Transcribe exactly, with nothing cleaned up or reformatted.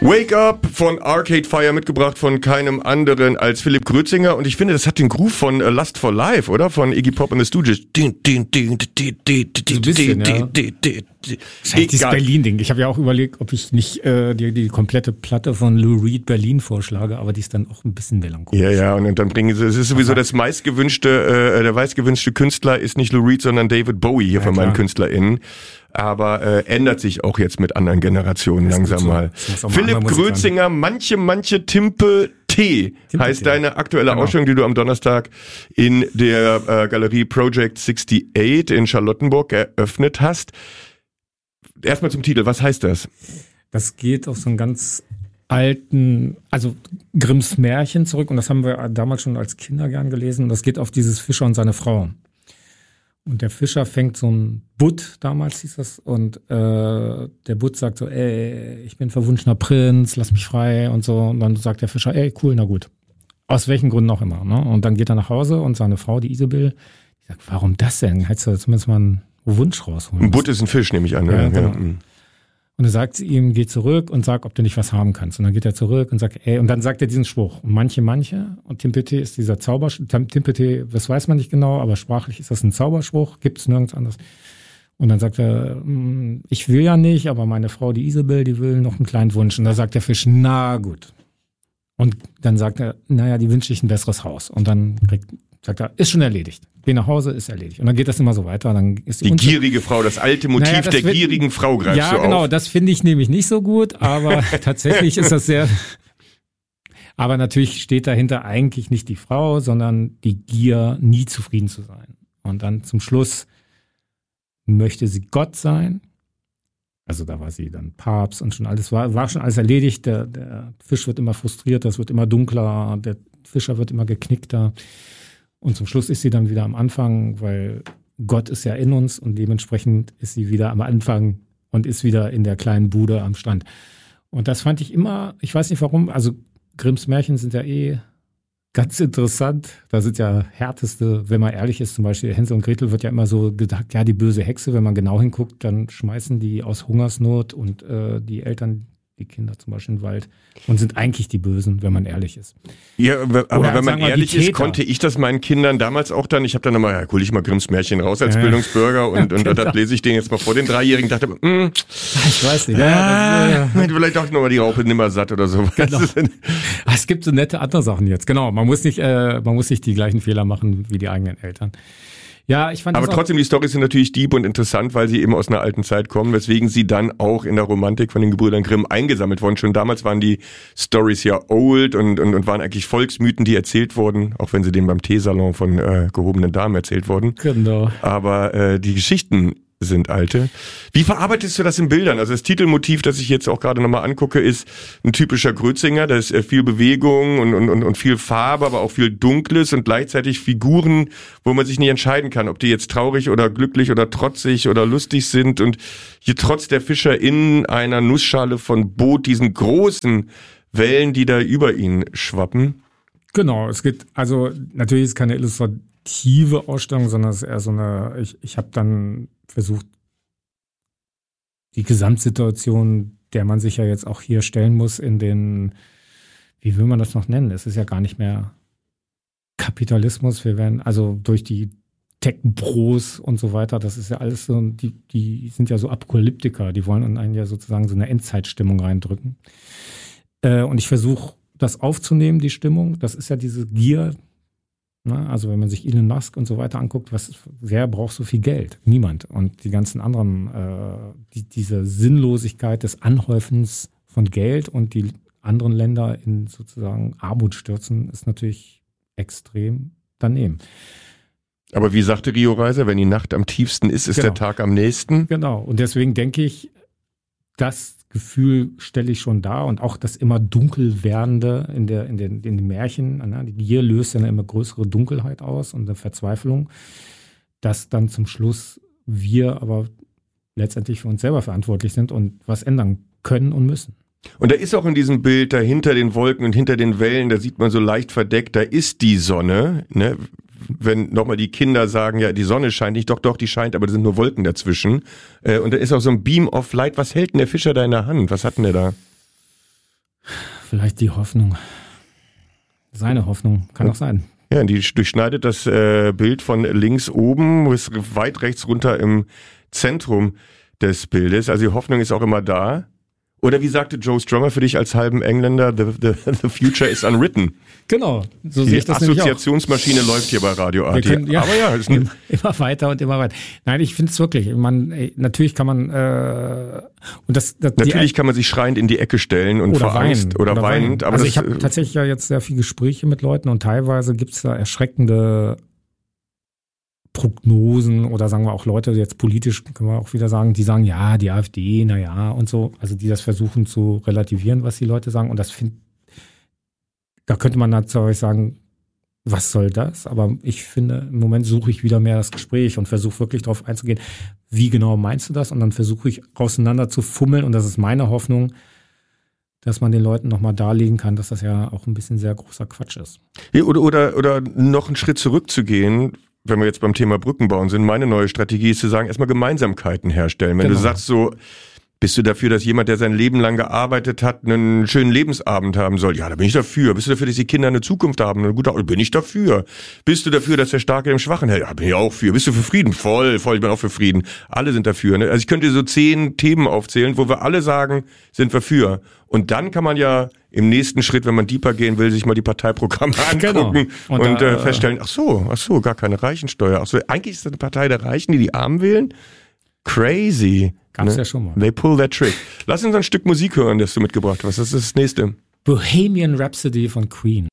Wake Up von Arcade Fire, mitgebracht von keinem anderen als Philipp Grötzinger. Und ich finde, das hat den Groove von uh, Lust for Life, oder? Von Iggy Pop and the Stooges. So ein bisschen, ja. Das heißt, dieses Berlin-Ding. Ich habe ja auch überlegt, ob ich nicht äh, die, die komplette Platte von Lou Reed Berlin vorschlage, aber die ist dann auch ein bisschen melancholisch. Ja, ja, und dann bringen sie, es ist sowieso das meistgewünschte, äh, der meistgewünschte Künstler ist nicht Lou Reed, sondern David Bowie hier ja, von klar. meinen KünstlerInnen. Aber äh, ändert sich auch jetzt mit anderen Generationen langsam so. mal. Philipp Grötzinger, manche, manche Timpe T heißt deine aktuelle genau. Ausstellung, die du am Donnerstag in der äh, Galerie Project achtundsiebzig in Charlottenburg eröffnet hast. Erstmal zum Titel, was heißt das? Das geht auf so einen ganz alten, also Grimms Märchen zurück, und das haben wir damals schon als Kinder gern gelesen, und das geht auf dieses Fischer und seine Frau. Und der Fischer fängt so ein Butt, damals hieß das, und äh, der Butt sagt so, ey, ich bin verwunschener Prinz, lass mich frei und so. Und dann sagt der Fischer, ey, cool, na gut. Aus welchen Gründen auch immer. Ne? Und dann geht er nach Hause und seine Frau, die Isabel, die sagt, warum das denn? Hättest du zumindest mal einen Wunsch rausholen. Ein Butt ist ein Fisch, nehme ich an. Ja, ja, genau. ja. Und dann sagt sie ihm, geh zurück und sag, ob du nicht was haben kannst. Und dann geht er zurück und sagt, ey, und dann sagt er diesen Spruch, manche, manche. Und Timpete ist dieser Zauberspruch. Timpete, das weiß man nicht genau, aber sprachlich ist das ein Zauberspruch, gibt's nirgends anders. Und dann sagt er, ich will ja nicht, aber meine Frau, die Isabel, die will noch einen kleinen Wunsch. Und da sagt der Fisch, na gut. Und dann sagt er, naja, die wünsche ich ein besseres Haus. Und dann kriegt, sagt er, ist schon erledigt. Geh nach Hause, ist erledigt. Und dann geht das immer so weiter. Dann ist die die gierige Frau, das alte Motiv naja, das der wird, gierigen Frau greifst ja, du auf. Ja, genau, das finde ich nämlich nicht so gut, aber tatsächlich ist das sehr... Aber natürlich steht dahinter eigentlich nicht die Frau, sondern die Gier, nie zufrieden zu sein. Und dann zum Schluss möchte sie Gott sein. Also da war sie dann Papst und schon alles war, war schon alles erledigt. Der, der Fisch wird immer frustrierter, es wird immer dunkler, der Fischer wird immer geknickter. Und zum Schluss ist sie dann wieder am Anfang, weil Gott ist ja in uns, und dementsprechend ist sie wieder am Anfang und ist wieder in der kleinen Bude am Strand. Und das fand ich immer, ich weiß nicht warum, also Grimms Märchen sind ja eh ganz interessant. Da sind ja härteste, wenn man ehrlich ist, zum Beispiel Hänsel und Gretel wird ja immer so gedacht, ja, die böse Hexe, wenn man genau hinguckt, dann schmeißen die aus Hungersnot und äh, die Eltern die Kinder zum Beispiel in den Wald und sind eigentlich die Bösen, wenn man ehrlich ist. Ja, aber Oder wenn man ehrlich ist, konnte ich das meinen Kindern damals auch dann, ich habe dann nochmal, ja, hol ich mal Grimms Märchen raus als ja. Bildungsbürger und, ja, und, und das lese ich denen jetzt mal vor den Dreijährigen, dachte, mh, ich weiß nicht. Ja, ja, das, ja. Vielleicht auch nochmal die Raupe nimmer satt oder so. Genau. Es gibt so nette andere Sachen jetzt, genau. Man muss nicht, äh, man muss nicht die gleichen Fehler machen wie die eigenen Eltern. Ja, ich fand Aber das trotzdem, die Storys sind natürlich deep und interessant, weil sie eben aus einer alten Zeit kommen, weswegen sie dann auch in der Romantik von den Gebrüdern Grimm eingesammelt wurden. Schon damals waren die Storys ja old und, und, und waren eigentlich Volksmythen, die erzählt wurden, auch wenn sie denen beim Teesalon von äh, gehobenen Damen erzählt wurden. Genau. Aber äh, die Geschichten sind alte. Wie verarbeitest du das in Bildern? Also das Titelmotiv, das ich jetzt auch gerade nochmal angucke, ist ein typischer Grötzinger. Da ist viel Bewegung und, und, und viel Farbe, aber auch viel Dunkles und gleichzeitig Figuren, wo man sich nicht entscheiden kann, ob die jetzt traurig oder glücklich oder trotzig oder lustig sind. Und hier trotz der Fischer in einer Nussschale von Boot, diesen großen Wellen, die da über ihn schwappen. Genau, es geht, also natürlich ist es keine illustrative Ausstellung, sondern es ist eher so eine, ich, ich habe dann versucht, die Gesamtsituation, der man sich ja jetzt auch hier stellen muss, in den, wie will man das noch nennen? Es ist ja gar nicht mehr Kapitalismus. Wir werden, also durch die Tech-Bros und so weiter, das ist ja alles so, die, die sind ja so Apokalyptiker, die wollen einen ja sozusagen so eine Endzeitstimmung reindrücken. Äh, und ich versuche, das aufzunehmen, die Stimmung. Das ist ja diese Gier. Ne? Also wenn man sich Elon Musk und so weiter anguckt, was, wer braucht so viel Geld? Niemand. Und die ganzen anderen, äh, die, diese Sinnlosigkeit des Anhäufens von Geld und die anderen Länder in sozusagen Armut stürzen, ist natürlich extrem daneben. Aber wie sagte Rio Reiser, wenn die Nacht am tiefsten ist, ist genau. der Tag am nächsten. Genau. Und deswegen denke ich, das Gefühl stelle ich schon dar und auch das immer dunkel werdende in, der, in, den, in den Märchen. Ne? Die Gier löst ja eine immer größere Dunkelheit aus und eine Verzweiflung, dass dann zum Schluss wir aber letztendlich für uns selber verantwortlich sind und was ändern können und müssen. Und da ist auch in diesem Bild, da hinter den Wolken und hinter den Wellen, da sieht man so leicht verdeckt, da ist die Sonne, ne? Wenn nochmal die Kinder sagen, ja, die Sonne scheint nicht, doch, doch, die scheint, aber da sind nur Wolken dazwischen. Äh, und da ist auch so ein Beam of Light. Was hält denn der Fischer da in der Hand? Was hat denn der da? Vielleicht die Hoffnung. Seine Hoffnung, kann auch sein. Ja, die durchschneidet das äh, Bild von links oben, ist weit rechts runter im Zentrum des Bildes. Also die Hoffnung ist auch immer da. Oder wie sagte Joe Strummer für dich als halben Engländer, the, the, the future is unwritten. Genau, so die sehe ich das Assoziationsmaschine läuft hier bei Radio A T. Ja, aber ja, ist ein immer weiter und immer weiter. Nein, ich finde es wirklich, man, ey, natürlich kann man äh, und das, das natürlich die, kann man sich schreiend in die Ecke stellen und vor Angst oder, oder weinend. Aber also das, ich habe tatsächlich ja jetzt sehr viele Gespräche mit Leuten und teilweise gibt es da erschreckende Prognosen oder sagen wir auch Leute, jetzt politisch können wir auch wieder sagen, die sagen, ja, die AfD, na ja und so, also die das versuchen zu relativieren, was die Leute sagen und das finde, da könnte man natürlich sagen, was soll das? Aber ich finde, im Moment suche ich wieder mehr das Gespräch und versuche wirklich darauf einzugehen, wie genau meinst du das? Und dann versuche ich auseinander zu fummeln und das ist meine Hoffnung, dass man den Leuten nochmal darlegen kann, dass das ja auch ein bisschen sehr großer Quatsch ist. Oder, oder, oder noch einen Schritt zurückzugehen, wenn wir jetzt beim Thema Brückenbauen sind, meine neue Strategie ist zu sagen, erstmal Gemeinsamkeiten herstellen. Wenn genau. du sagst so, bist du dafür, dass jemand, der sein Leben lang gearbeitet hat, einen schönen Lebensabend haben soll? Ja, da bin ich dafür. Bist du dafür, dass die Kinder eine Zukunft haben? Eine gute, bin ich dafür. Bist du dafür, dass der Starke dem Schwachen hält? Ja, bin ich auch für. Bist du für Frieden? Voll, voll, ich bin auch für Frieden. Alle sind dafür. Ne? Also ich könnte so zehn Themen aufzählen, wo wir alle sagen, sind wir für. Und dann kann man ja im nächsten Schritt, wenn man deeper gehen will, sich mal die Parteiprogramme angucken genau. und, und da, äh, feststellen, ach so, ach so, gar keine Reichensteuer. Ach so, eigentlich ist das eine Partei der Reichen, die die Armen wählen? Crazy. Gab's ne? ja schon mal. They pull that trick. Lass uns ein Stück Musik hören, das du mitgebracht hast. Was ist das nächste? Bohemian Rhapsody von Queen.